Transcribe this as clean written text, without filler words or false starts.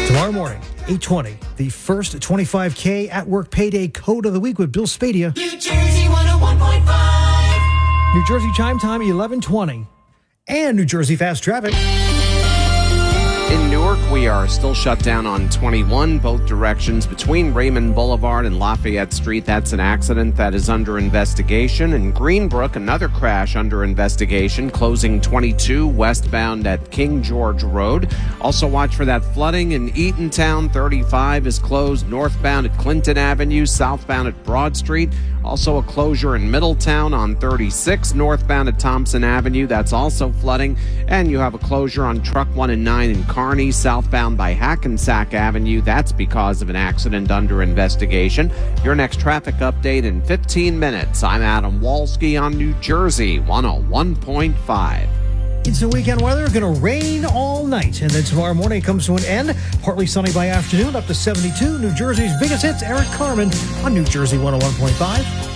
Tomorrow morning, 8:20, the first 25K at work payday code of the week with Bill Spadia. New Jersey 101.5. New Jersey chime time 11:20, and New Jersey fast traffic. In Newark, we are still shut down on 21, both directions between Raymond Boulevard and Lafayette Street. That's an accident that is under investigation. In Greenbrook, another crash under investigation, closing 22 westbound at King George Road. Also watch for that flooding in Eatontown. 35 is closed northbound at Clinton Avenue, southbound at Broad Street. Also a closure in Middletown on 36 northbound at Thompson Avenue. That's also flooding. And you have a closure on Truck 1 and 9 in Kearney, southbound by Hackensack Avenue. That's because of an accident under investigation. Your next traffic update in 15 minutes. I'm Adam Walski on New Jersey 101.5. It's the weekend weather. Going to rain all night. And then tomorrow morning it comes to an end. Partly sunny by afternoon, up to 72. New Jersey's biggest hits, Eric Carmen on New Jersey 101.5.